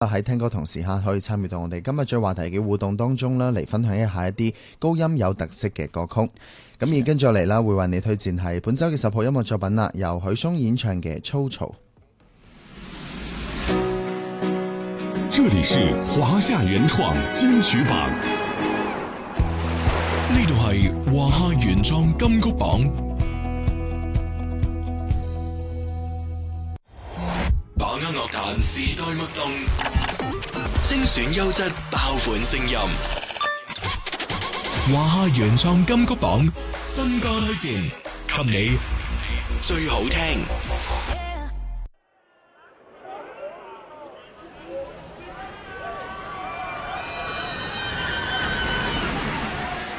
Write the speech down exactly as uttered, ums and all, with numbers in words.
喺聽歌同時可以參與到我哋今日最話題嘅互動當中啦，嚟分享一下一啲高音有特色嘅歌曲。咁而跟住嚟啦，會為你推薦係本周嘅十號音樂作品啦，由許嵩演唱嘅《粗糙》。 這裡是華夏原創金曲榜，呢度係華夏原創金曲榜。把握樂壇時代脈動，精選優質爆款聲音。華夏原創金曲榜新歌推薦，給你最好聽。